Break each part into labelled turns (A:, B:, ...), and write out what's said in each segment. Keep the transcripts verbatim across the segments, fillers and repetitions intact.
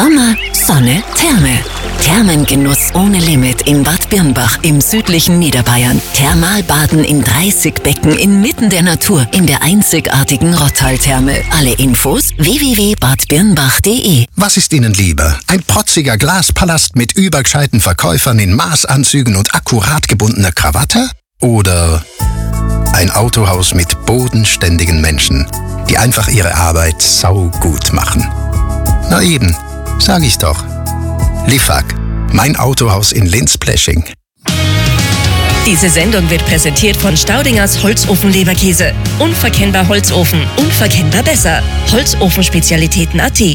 A: Sommer, Sonne, Therme. Thermengenuss ohne Limit in Bad Birnbach im südlichen Niederbayern. Thermalbaden in dreißig Becken inmitten der Natur in der einzigartigen Rottal-Therme. Alle Infos w w w punkt bad birnbach punkt de.
B: Was ist Ihnen lieber? Ein protziger Glaspalast mit übergescheiten Verkäufern in Maßanzügen und akkurat gebundener Krawatte? Oder ein Autohaus mit bodenständigen Menschen, die einfach ihre Arbeit saugut machen? Na eben, sag ich doch. Liffag, mein Autohaus in Linz-Plesching.
C: Diese Sendung wird präsentiert von Staudingers Holzofen-Leberkäse. Unverkennbar Holzofen, unverkennbar besser. Holzofenspezialitäten punkt a t.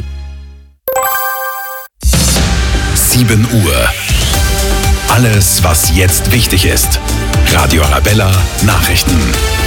D: sieben Uhr. Alles, was jetzt wichtig ist. Radio Arabella Nachrichten.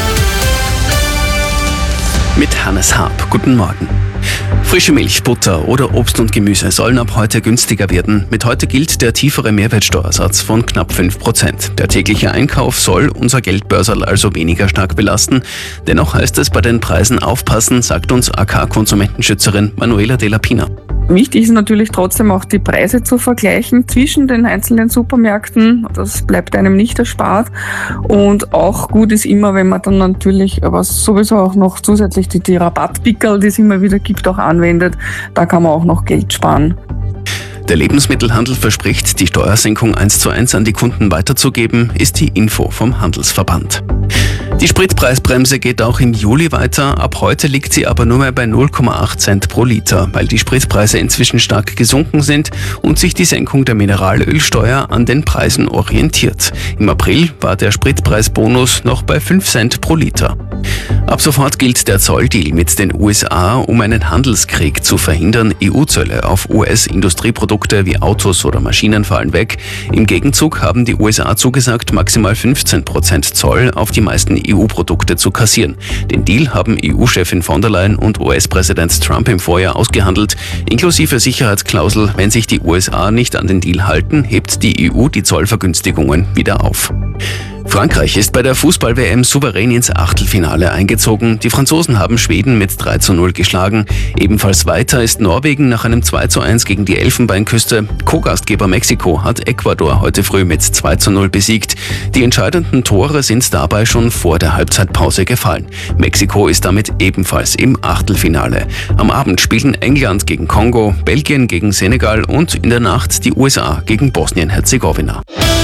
E: Mit Hannes Haab. Guten Morgen. Frische Milch, Butter oder Obst und Gemüse sollen ab heute günstiger werden. Mit heute gilt der tiefere Mehrwertsteuersatz von knapp fünf Prozent. Der tägliche Einkauf soll unser Geldbörserl also weniger stark belasten. Dennoch heißt es bei den Preisen aufpassen, sagt uns A K-Konsumentenschützerin Manuela de la Pina.
F: Wichtig ist natürlich trotzdem auch die Preise zu vergleichen zwischen den einzelnen Supermärkten. Das bleibt einem nicht erspart. Und auch gut ist immer, wenn man dann natürlich, aber sowieso auch noch zusätzlich die, die Rabattpickerl, die es immer wieder gibt, auch anwendet. Da kann man auch noch Geld sparen.
E: Der Lebensmittelhandel verspricht, die Steuersenkung eins zu eins an die Kunden weiterzugeben, ist die Info vom Handelsverband. Die Spritpreisbremse geht auch im Juli weiter. Ab heute liegt sie aber nur mehr bei null Komma acht Cent pro Liter, weil die Spritpreise inzwischen stark gesunken sind und sich die Senkung der Mineralölsteuer an den Preisen orientiert. Im April war der Spritpreisbonus noch bei fünf Cent pro Liter. Ab sofort gilt der Zolldeal mit den U S A, um einen Handelskrieg zu verhindern. E U-Zölle auf U S-Industrieprodukte wie Autos oder Maschinen fallen weg. Im Gegenzug haben die U S A zugesagt, maximal fünfzehn Prozent Zoll auf die meisten E U-Produkte zu kassieren. Den Deal haben E U-Chefin von der Leyen und U S-Präsident Trump im Vorjahr ausgehandelt. Inklusive Sicherheitsklausel, wenn sich die U S A nicht an den Deal halten, hebt die E U die Zollvergünstigungen wieder auf. Frankreich ist bei der Fußball-W M souverän ins Achtelfinale eingezogen. Die Franzosen haben Schweden mit drei zu null geschlagen. Ebenfalls weiter ist Norwegen nach einem zwei zu eins gegen die Elfenbeinküste. Co-Gastgeber Mexiko hat Ecuador heute früh mit zwei zu null besiegt. Die entscheidenden Tore sind dabei schon vor der Halbzeitpause gefallen. Mexiko ist damit ebenfalls im Achtelfinale. Am Abend spielen England gegen Kongo, Belgien gegen Senegal und in der Nacht die U S A gegen Bosnien-Herzegowina.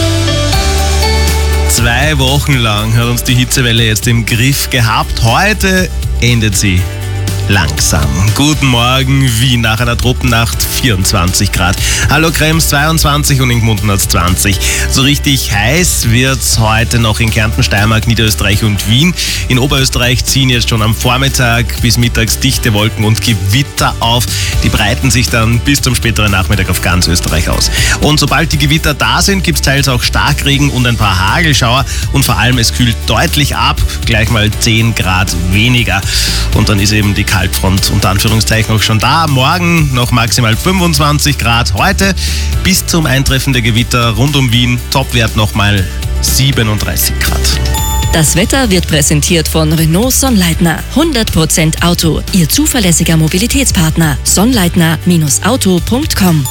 G: Zwei Wochen lang hat uns die Hitzewelle jetzt im Griff gehabt. Heute endet sie langsam. Guten Morgen, Wien nach einer Tropennacht, vierundzwanzig Grad. Hallo Krems, zweiundzwanzig und in Gmunden hat es zwanzig. So richtig heiß wird es heute noch in Kärnten, Steiermark, Niederösterreich und Wien. In Oberösterreich ziehen jetzt schon am Vormittag bis mittags dichte Wolken und Gewitter auf. Die breiten sich dann bis zum späteren Nachmittag auf ganz Österreich aus. Und sobald die Gewitter da sind, gibt es teils auch Starkregen und ein paar Hagelschauer. Und vor allem, es kühlt deutlich ab, gleich mal zehn Grad weniger. Und dann ist eben die Kaltfront unter Anführungszeichen auch schon da. Morgen noch maximal fünfundzwanzig Grad. Heute bis zum Eintreffen der Gewitter rund um Wien Topwert nochmal siebenunddreißig Grad.
C: Das Wetter wird präsentiert von Renault Sonnleitner. hundert Prozent Auto, Ihr zuverlässiger Mobilitätspartner. Sonnleitner Auto punkt com.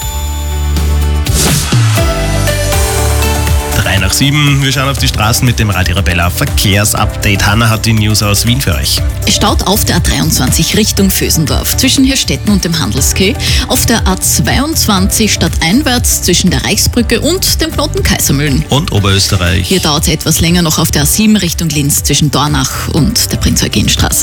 G: drei nach sieben. Wir schauen auf die Straßen mit dem Radio Arabella Verkehrsupdate. Hanna hat die News aus Wien für euch.
H: Es staut auf der A dreiundzwanzig Richtung Vösendorf zwischen Hirstetten und dem Handelskeh, auf der A zweiundzwanzig stadteinwärts zwischen der Reichsbrücke und dem Knoten Kaisermühlen.
G: Und Oberösterreich.
H: Hier dauert es etwas länger noch auf der A sieben Richtung Linz zwischen Dornach und der Prinz-Eugen-Straße.